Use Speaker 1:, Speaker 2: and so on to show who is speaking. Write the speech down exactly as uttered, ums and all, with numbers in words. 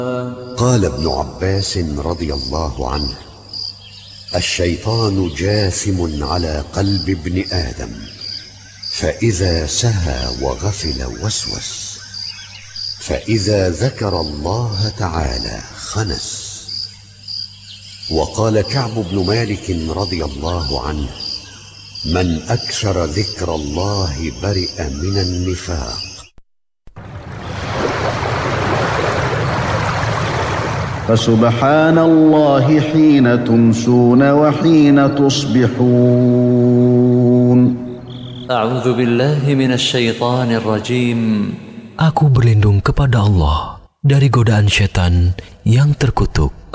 Speaker 1: قال ابن عباس رضي الله عنه: الشيطان جاثم على قلب ابن آدم، فإذا سهى وغفل وسوس، فإذا ذكر الله تعالى خنس. وقال كعب بن مالك رضي الله عنه: من أكثر ذكر الله برئ من النفاق.
Speaker 2: فسبحان الله حين تمسون وحين تصبحون.
Speaker 3: أعوذ بالله من الشيطان الرجيم.
Speaker 4: Aku berlindung kepada Allah dari godaan syaitan yang terkutuk.